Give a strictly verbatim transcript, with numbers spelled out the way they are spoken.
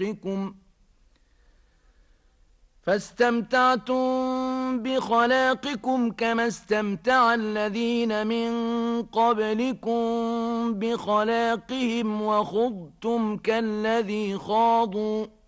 خلاقكم فاستمتعتم بخلاقكم كما استمتع الذين من قبلكم بخلاقهم وخضتم كالذي خاضوا